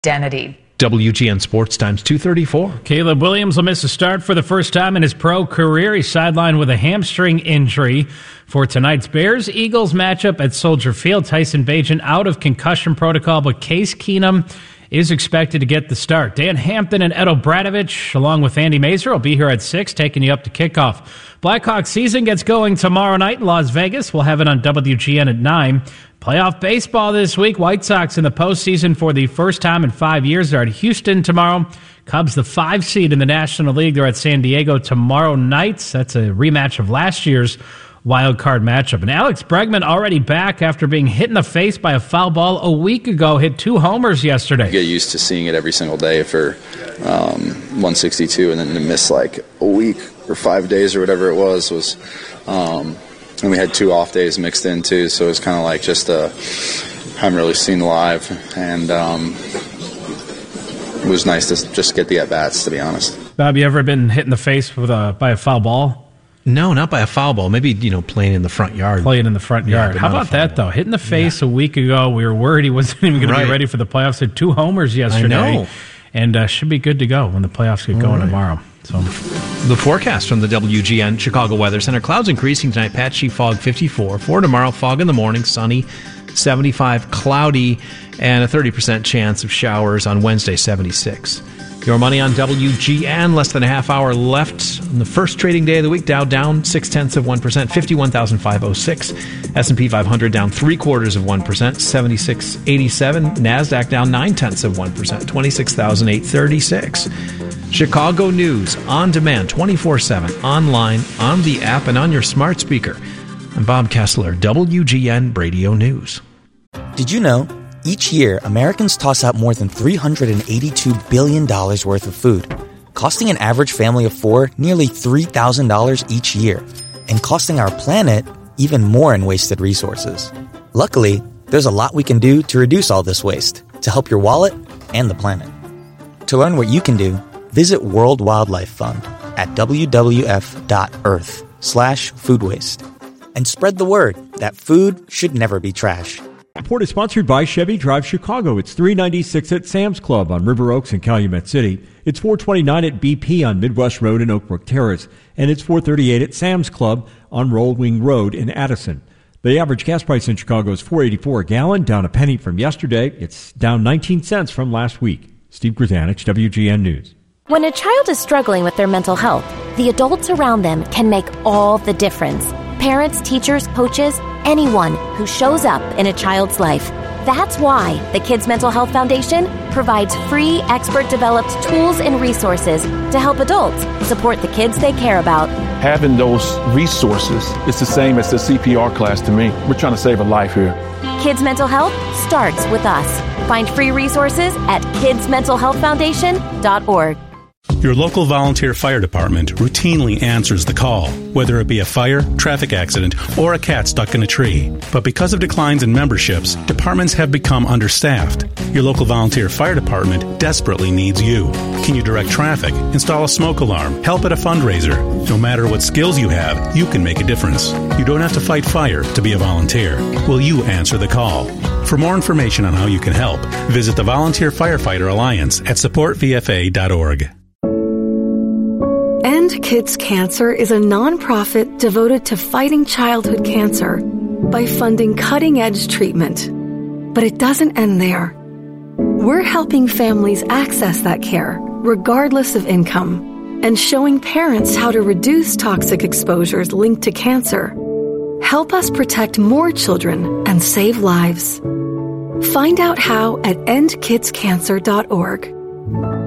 identity. WGN Sports Times 234. Caleb Williams will miss a start for the first time in his pro career. He's sidelined with a hamstring injury for tonight's Bears-Eagles matchup at Soldier Field. Tyson Bagent out of concussion protocol, but Case Keenum is expected to get the start. Dan Hampton and Ed O'Bradovich, along with Andy Mazer, will be here at 6, taking you up to kickoff. Blackhawks season gets going tomorrow night in Las Vegas. We'll have it on WGN at 9. Playoff baseball this week. White Sox in the postseason for the first time in 5 years. They're at Houston tomorrow. Cubs, the 5 seed in the National League. They're at San Diego tomorrow night. That's a rematch of last year's wild card matchup. And Alex Bregman already back after being hit in the face by a foul ball a week ago. Hit 2 homers yesterday. You get used to seeing it every single day for 162, and then to miss like a week or 5 days or whatever it was and we had 2 off days mixed in too, so it was kind of like just haven't really seen live, and it was nice to just get the at-bats, to be honest. Bob, you ever been hit in the face by a foul ball? No, not by a foul ball. Maybe, playing in the front yard. Playing in the front yard. How about that, though? Hit in the face a week ago. We were worried he wasn't even going to be ready for the playoffs. He had 2 homers yesterday. I know. And should be good to go when the playoffs get going tomorrow. So, the forecast from the WGN Chicago Weather Center. Clouds increasing tonight, patchy fog 54. For tomorrow, fog in the morning, sunny 75, cloudy, and a 30% chance of showers on Wednesday, 76. Your money on WGN, less than a half hour left on the first trading day of the week. Dow down 0.6%, 51,506. S&P 500 down 0.75%, 76.87. NASDAQ down 0.9%, 26,836. Chicago News on demand 24/7, online, on the app, and on your smart speaker. I'm Bob Kessler, WGN Radio News. Did you know? Each year, Americans toss out more than $382 billion worth of food, costing an average family of 4 nearly $3,000 each year, and costing our planet even more in wasted resources. Luckily, there's a lot we can do to reduce all this waste, to help your wallet and the planet. To learn what you can do, visit World Wildlife Fund at wwf.earth/food waste. And spread the word that food should never be trash. Report is sponsored by Chevy Drive Chicago. It's $3.96 at Sam's Club on River Oaks in Calumet City. It's $4.29 at BP on Midwest Road in Oak Brook Terrace. And it's $4.38 at Sam's Club on Roll Wing Road in Addison. The average gas price in Chicago is $4.84 a gallon, down a penny from yesterday. It's down 19 cents from last week. Steve Grzanich, WGN News. When a child is struggling with their mental health, the adults around them can make all the difference. Parents, teachers, coaches, anyone who shows up in a child's life. That's why the Kids Mental Health Foundation provides free, expert-developed tools and resources to help adults support the kids they care about. Having those resources is the same as the CPR class to me. We're trying to save a life here. Kids Mental Health starts with us. Find free resources at kidsmentalhealthfoundation.org. Your local volunteer fire department routinely answers the call, whether it be a fire, traffic accident, or a cat stuck in a tree. But because of declines in memberships, departments have become understaffed. Your local volunteer fire department desperately needs you. Can you direct traffic, install a smoke alarm, help at a fundraiser? No matter what skills you have, you can make a difference. You don't have to fight fire to be a volunteer. Will you answer the call? For more information on how you can help, visit the Volunteer Firefighter Alliance at supportvfa.org. End Kids Cancer is a nonprofit devoted to fighting childhood cancer by funding cutting-edge treatment. But it doesn't end there. We're helping families access that care, regardless of income, and showing parents how to reduce toxic exposures linked to cancer. Help us protect more children and save lives. Find out how at endkidscancer.org.